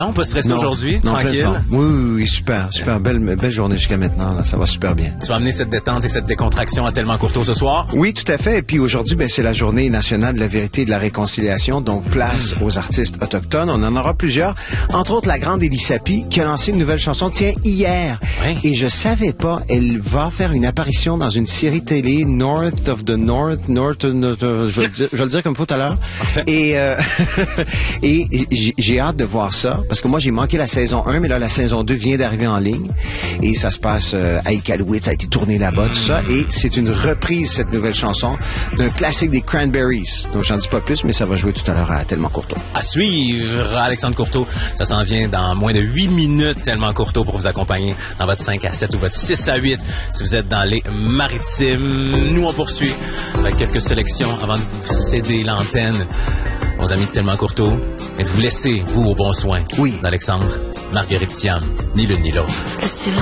Non, pas stressé aujourd'hui, tranquille. Oui, super. Belle journée jusqu'à maintenant, là, ça va super bien. Tu vas amener cette détente et cette décontraction à Tellement Courteau ce soir? Oui, tout à fait. Et puis aujourd'hui, c'est la journée nationale de la vérité et de la réconciliation, donc place aux artistes autochtones. On en aura plusieurs, entre autres la grande Élie Sapi, qui a lancé une nouvelle chanson, hier. Oui. Et je savais pas, elle va faire une apparition dans une série télé, North of the North, je vais le dire comme il faut tout à l'heure. Parfait. Et j'ai hâte de voir ça. Parce que moi, j'ai manqué la saison 1, mais là, la saison 2 vient d'arriver en ligne. Et ça se passe à Iqaluit, ça a été tourné là-bas, tout ça. Et c'est une reprise, cette nouvelle chanson, d'un classique des Cranberries. Donc, j'en dis pas plus, mais ça va jouer tout à l'heure à Tellement Courteau. À suivre, Alexandre Courteau. Ça s'en vient dans moins de 8 minutes, Tellement Courteau, pour vous accompagner dans votre 5 à 7 ou votre 6 à 8 si vous êtes dans les maritimes. Nous, on poursuit avec quelques sélections avant de vous céder l'antenne aux amis de Tellement Courteau et de vous laisser, vous, au bon soin. Oui. D'Alexandre, Marguerite Thiam, ni l'une ni l'autre.